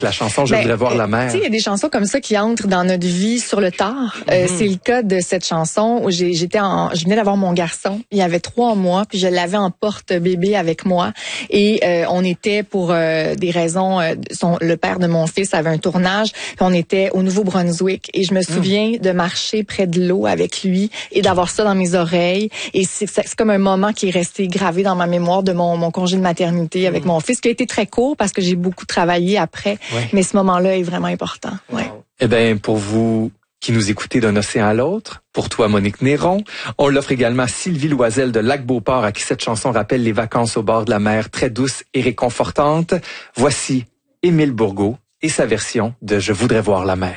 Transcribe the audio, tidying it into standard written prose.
La chanson « Je voudrais voir la mer ». Tu sais, il y a des chansons comme ça qui entrent dans notre vie sur le tard. C'est le cas de cette chanson où je venais d'avoir mon garçon. Il y avait 3 mois, puis je l'avais en porte-bébé avec moi. Et on était pour des raisons... le père de mon fils avait un tournage, puis on était au Nouveau-Brunswick. Et je me souviens de marcher près de l'eau avec lui et d'avoir ça dans mes oreilles. Et c'est comme un moment qui est resté gravé dans ma mémoire de mon congé de maternité avec mon fils, qui a été très court parce que j'ai beaucoup travaillé après. Ouais. Mais ce moment-là est vraiment important. Ouais. Eh bien, pour vous qui nous écoutez d'un océan à l'autre, pour toi, Monique Néron, on l'offre également à Sylvie Loisel de Lac-Beauport, à qui cette chanson rappelle les vacances au bord de la mer, très douce et réconfortante. Voici Émile Bourgault et sa version de « Je voudrais voir la mer ».